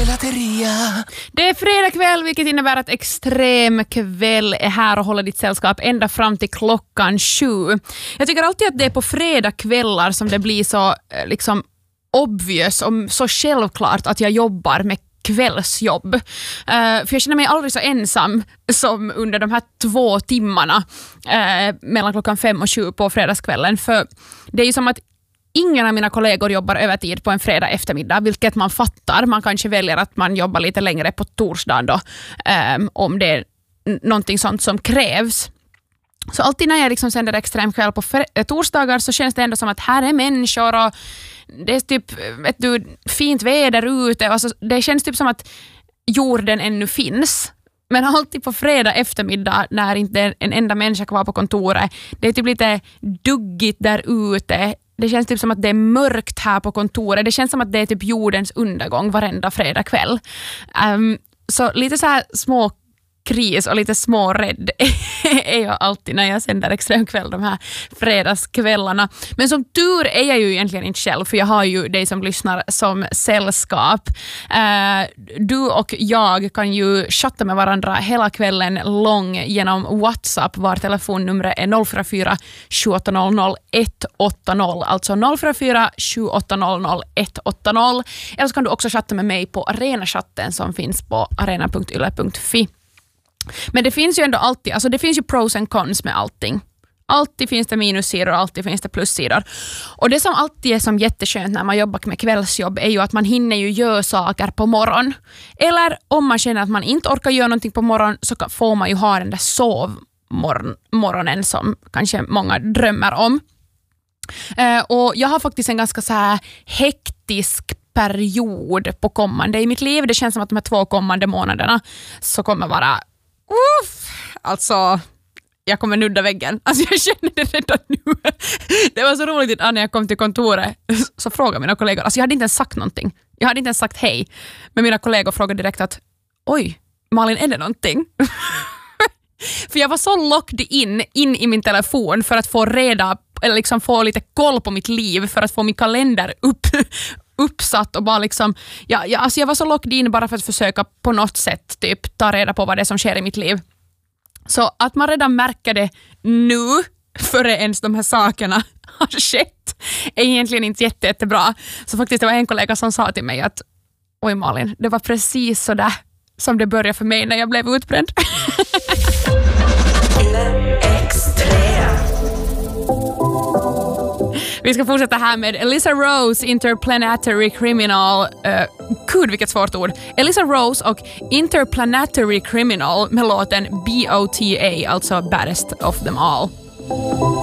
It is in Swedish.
Gelateria. Det är fredag kväll, vilket innebär att Extrem kväll är här och håller ditt sällskap ända fram till 7:00. Jag tycker alltid att det är på fredagkvällar som det blir så liksom obvious och så självklart att jag jobbar med kvällsjobb. För jag känner mig aldrig så ensam som under de här 2 timmarna mellan 5 och 7 på fredagskvällen. För det är ju som att ingen av mina kollegor jobbar övertid på en fredag eftermiddag, vilket man fattar. Man kanske väljer att man jobbar lite längre på torsdagen då, om det är någonting sånt som krävs. Så alltid när jag liksom sänder Extrem kväll på torsdagar så känns det ändå som att här är människor och det är typ fint väder ute. Alltså, det känns typ som att jorden ännu finns. Men alltid på fredag eftermiddag när inte en enda människa kvar på kontoret, det är typ lite duggigt där ute. Det känns typ som att det är mörkt här på kontoret. Det känns som att det är typ jordens undergång varenda fredag kväll. Så lite så här små kris och lite smårädd är jag alltid när jag sänder Extremkväll de här fredagskvällarna. Men som tur är jag ju egentligen inte själv, för jag har ju dig som lyssnar som sällskap. Du och jag kan ju chatta med varandra hela kvällen lång genom WhatsApp, var telefonnumret är 044 780 180, alltså 044 780 180. Eller så kan du också chatta med mig på Arena-chatten som finns på arena.yle.fi. Men det finns ju ändå alltid, alltså det finns ju pros and cons med allting. Alltid finns det minussidor och alltid finns det plussidor. Och det som alltid är som jätteskönt när man jobbar med kvällsjobb är ju att man hinner ju göra saker på morgon. Eller om man känner att man inte orkar göra någonting på morgon så får man ju ha den där sovmorgonen som kanske många drömmer om. Och jag har faktiskt en ganska så här hektisk period på kommande i mitt liv. Det känns som att de här 2 kommande månaderna så kommer vara alltså jag kommer nudda väggen. Alltså jag känner det redan nu. Det var så roligt att när jag kom till kontoret så frågade mina kollegor, alltså jag hade inte ens sagt någonting. Jag hade inte ens sagt hej. Men mina kollegor frågade direkt att oj, Malin, är det någonting? För jag var så locked in i min telefon för att få reda, eller liksom få lite koll på mitt liv, för att få min kalender uppsatt och bara liksom, alltså jag var så locked in bara för att försöka på något sätt typ ta reda på vad det är som sker i mitt liv. Så att man redan märker det nu, före ens de här sakerna har skett, är egentligen inte jättebra. Så faktiskt det var en kollega som sa till mig att oj Malin, det var precis så där som det började för mig när jag blev utbränd. Vi ska fortsätta här med Elisa Rose, Interplanetary Criminal. Gud, vilket svårt ord. Elisa Rose och Interplanetary Criminal med låten BOTA, alltså Baddest of them all.